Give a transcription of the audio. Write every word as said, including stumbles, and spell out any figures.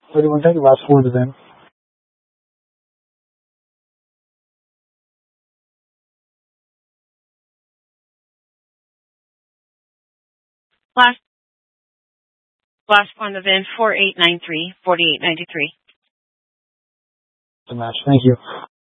thirty-one ten, last four of the V I N. Last, last one of the V I N, four eight nine three, four eight nine three. The match. Thank you.